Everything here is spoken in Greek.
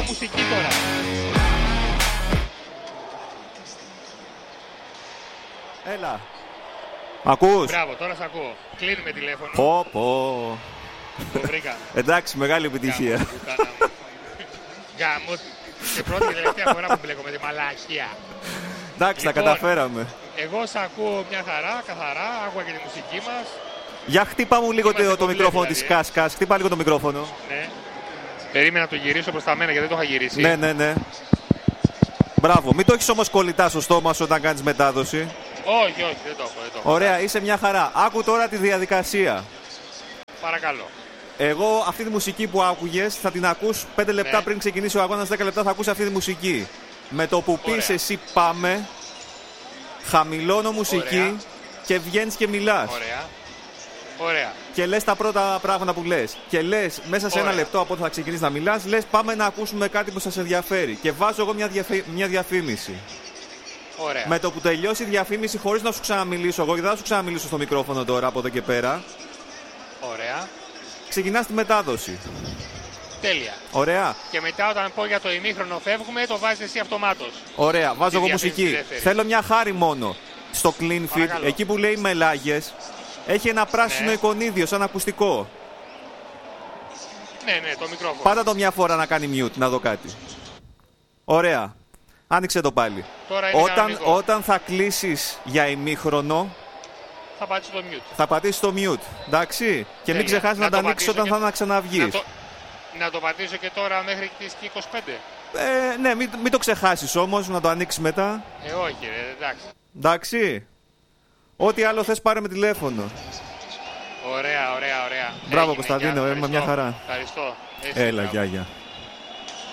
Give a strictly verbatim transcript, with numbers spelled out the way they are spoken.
μουσική τώρα. Έλα. Ακούς? Μπράβο, τώρα σ' ακούω. Κλείνουμε τηλέφωνο. Πω πω. Το βρήκα. Εντάξει, μεγάλη επιτυχία. Γάμο. Και πρώτη και τελευταία φορά που μπλέκομαι τη μαλακία. Εντάξει, τα Λοιπόν, καταφέραμε. Εγώ σ' ακούω μια χαρά, καθαρά. Άκουγα και τη μουσική μας. Για χτύπα μου λίγο Είμαστε το, το κομπλέ, μικρόφωνο δηλαδή, της ε. Κάσκας. Χτύπα λίγο το μικρόφωνο. Ναι. Περίμενα να το γυρίσω προς τα μένα γιατί δεν το είχα γυρίσει. Ναι, ναι, ναι. Μπράβο. Μην το έχεις όμως κολλητά στο στόμα σου όταν κάνεις μετάδοση. Όχι, όχι, δεν το έχω. Δεν το έχω. Ωραία, είσαι μια χαρά. Άκου τώρα τη διαδικασία. Παρακαλώ. Εγώ αυτή τη μουσική που άκουγες θα την ακούς πέντε λεπτά Ναι. πριν ξεκινήσει ο αγώνας, δέκα λεπτά θα ακούς αυτή τη μουσική. Με το που πεις Ωραία. εσύ πάμε, χαμηλώνω μουσική Ωραία. και βγαίνεις και μιλάς. Ωραία. Ωραία. Και λες τα πρώτα πράγματα που λες. Και λες μέσα σε ένα Ωραία. λεπτό από όταν θα ξεκινήσεις να μιλάς, λες πάμε να ακούσουμε κάτι που σας ενδιαφέρει. Και βάζω εγώ μια, διαφη... μια διαφήμιση. Ωραία. Με το που τελειώσει η διαφήμιση, χωρίς να σου ξαναμιλήσω εγώ, γιατί δεν θα σου ξαναμιλήσω στο μικρόφωνο τώρα από εδώ και πέρα, Ωραία. ξεκινάς τη μετάδοση. Τέλεια. Ωραία. Και μετά όταν πω για το ημίχρονο φεύγουμε, το βάζεις εσύ αυτομάτως. Ωραία, βάζω Τη εγώ διαφήμιση μουσική. δεύτερη. Θέλω μια χάρη μόνο. Στο clean feed, Παρακαλώ. εκεί που λέει μελάγες, έχει ένα πράσινο Ναι. εικονίδιο σαν ακουστικό. Ναι, ναι, το μικρόφωνο. Πάτα το μια φορά να κάνει mute, να δω κάτι. Ωραία. Άνοιξε το πάλι. Τώρα είναι Όταν, κανονικό. όταν θα κλείσεις για ημίχρονο, Θα πατήσω το mute. θα πατήσεις το mute. Εντάξει. Και Τέλεια. μην ξεχάσεις να, Να το το ανοίξεις πατήσω όταν και- θα να ξαναβγείς. Να το, να το πατήσω και τώρα μέχρι τις είκοσι πέντε. Ε, ναι, μην, μην το ξεχάσεις όμως, να το ανοίξεις μετά. Ε, όχι, ρε, εντάξει. Εντάξει. Ό,τι άλλο θες πάρε με τηλέφωνο. Ωραία, ωραία, ωραία. Μπράβο, Έγινε, Κωνσταντίνο, γεια, είμαι ευχαριστώ. μια χαρά. Ευχαριστώ. Έτσι, Έλα, μπράβο. γεια, γεια.